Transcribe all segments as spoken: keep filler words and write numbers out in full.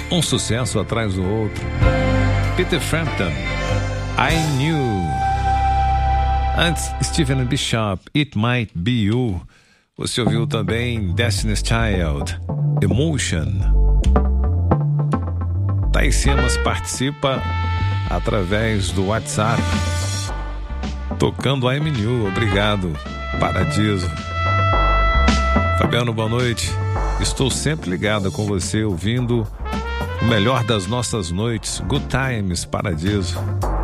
Um sucesso atrás do outro. Peter Frampton, I Knew. Antes, Stephen Bishop, It Might Be You. Você ouviu também Destiny's Child, Emotion. Thaís Simas participa através do WhatsApp, tocando I Knew. Obrigado, Paradiso. Fabiano, boa noite. Estou sempre ligada com você, ouvindo o melhor das nossas noites. Good Times, Paradiso.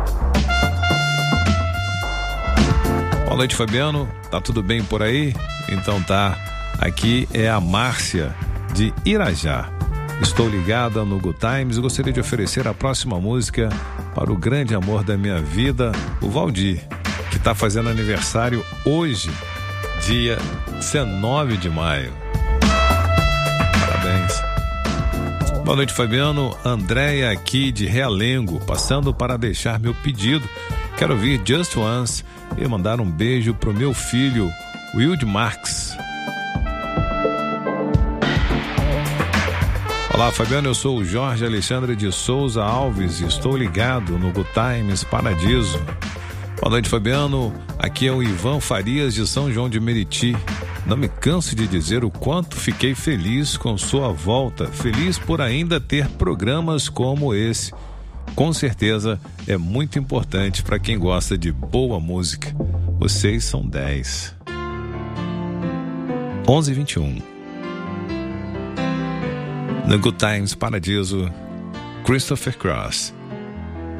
Boa noite, Fabiano. Tá tudo bem por aí? Então tá. Aqui é a Márcia de Irajá. Estou ligada no Good Times e gostaria de oferecer a próxima música para o grande amor da minha vida, o Valdir, que está fazendo aniversário hoje, dia dezenove de maio. Parabéns. Boa noite, Fabiano. Andréia aqui de Realengo, passando para deixar meu pedido. Quero ouvir Just Once e mandar um beijo pro meu filho, Wild Marx. Olá, Fabiano, eu sou o Jorge Alexandre de Souza Alves e estou ligado no Good Times Paradiso. Boa noite, Fabiano. Aqui é o Ivan Farias de São João de Meriti. Não me canso de dizer o quanto fiquei feliz com sua volta. Feliz por ainda ter programas como esse. Com certeza é muito importante para quem gosta de boa música. Vocês são dez. onze e vinte e um. No Good Times Paradiso, Christopher Cross.